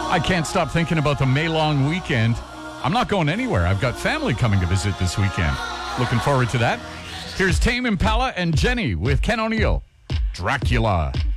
I can't stop thinking about the May long weekend. I'm not going anywhere. I've got family coming to visit this weekend. Looking forward to that. Here's Tame Impala and Jenny with Ken O'Neill. Dracula.